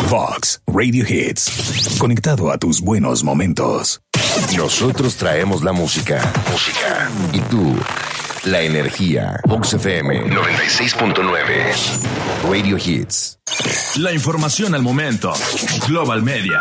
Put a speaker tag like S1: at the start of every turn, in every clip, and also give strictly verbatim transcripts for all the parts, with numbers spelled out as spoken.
S1: Vox Radio Hits. Conectado a tus buenos momentos.
S2: Nosotros traemos la música. Música. Y tú, la energía. Vox F M noventa y seis punto nueve. Radio Hits.
S3: La información al momento. Global Media.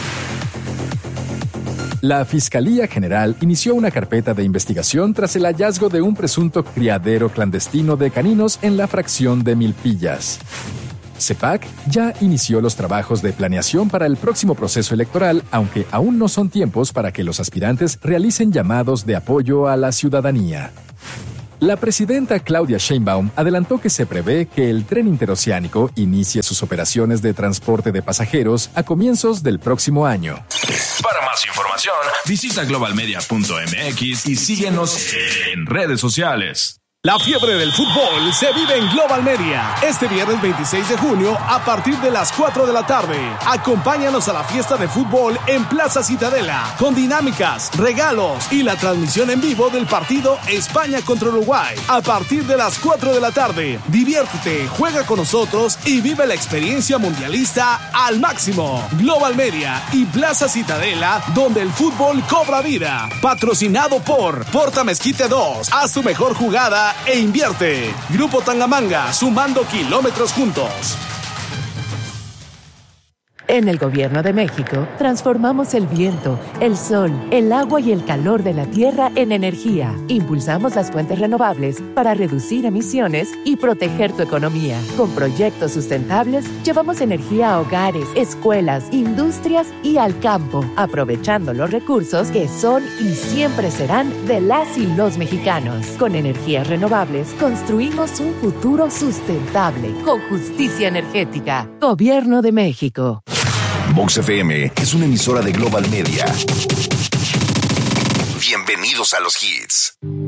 S4: La Fiscalía General inició una carpeta de investigación tras el hallazgo de un presunto criadero clandestino de caninos en la fracción de Milpillas. CEPAC ya inició los trabajos de planeación para el próximo proceso electoral, aunque aún no son tiempos para que los aspirantes realicen llamados de apoyo a la ciudadanía. La presidenta Claudia Sheinbaum adelantó que se prevé que el tren interoceánico inicie sus operaciones de transporte de pasajeros a comienzos del próximo año.
S3: Para más información, visita global media punto m x y síguenos en redes sociales.
S5: La fiebre del fútbol se vive en Global Media. Este viernes veintiséis de junio a partir de las cuatro de la tarde. Acompáñanos a la fiesta de fútbol en Plaza Citadela con dinámicas, regalos y la transmisión en vivo del partido España contra Uruguay. A partir de las cuatro de la tarde, diviértete, juega con nosotros y vive la experiencia mundialista al máximo. Global Media y Plaza Citadela, donde el fútbol cobra vida. Patrocinado por Porta Mezquite dos. Haz tu mejor jugada e invierte. Grupo Tangamanga, sumando kilómetros juntos.
S6: En el Gobierno de México, transformamos el viento, el sol, el agua y el calor de la tierra en energía. Impulsamos las fuentes renovables para reducir emisiones y proteger tu economía. Con proyectos sustentables, llevamos energía a hogares, escuelas, industrias y al campo, aprovechando los recursos que son y siempre serán de las y los mexicanos. Con energías renovables, construimos un futuro sustentable, con justicia energética. Gobierno de México.
S2: Vox F M es una emisora de Global Media. Bienvenidos a los hits.